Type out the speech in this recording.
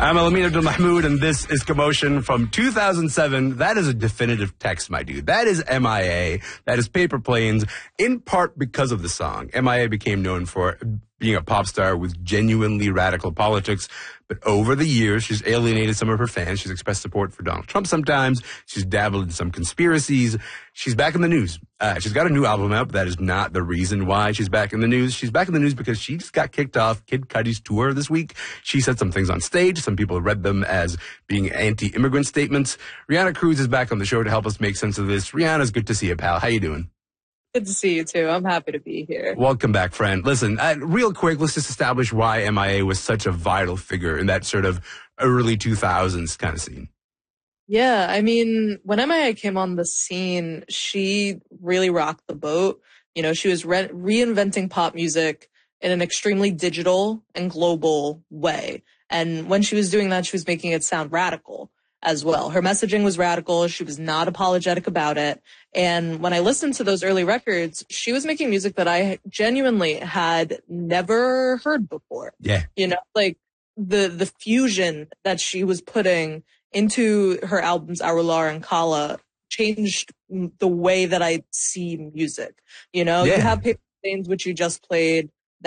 I'm Alameen Abdul Mahmood, and this is Commotion from 2007. That is a definitive text, my dude. That is MIA. That is Paper Planes, in part because of the song. MIA became known for being a pop star with genuinely radical politics. But over the years, she's alienated some of her fans. She's expressed support for Donald Trump sometimes. She's dabbled in some conspiracies. She's back in the news. She's got a new album out, but that is not the reason why she's back in the news. She's back in the news because she just got kicked off Kid Cudi's tour this week. She said some things on stage. Some people read them as being anti-immigrant statements. Rihanna Cruz is back on the show to help us make sense of this. Rihanna's good to see you, pal. How you doing? Good to see you, too. I'm happy to be here. Welcome back, friend. Listen, real quick, let's just establish why MIA was such a vital figure in that sort of early 2000s kind of scene. Yeah, I mean, when MIA came on the scene, she really rocked the boat. You know, she was reinventing pop music in an extremely digital and global way. And when she was doing that, she was making it sound radical as well. Her messaging was radical. She was not apologetic about it. And when I listened to those early records, she was making music that I genuinely had never heard before. Yeah. You know, like the fusion that she was putting into her albums Arular and Kala changed the way that I see music. You know, Yeah. You have Paper Planes, which you just played,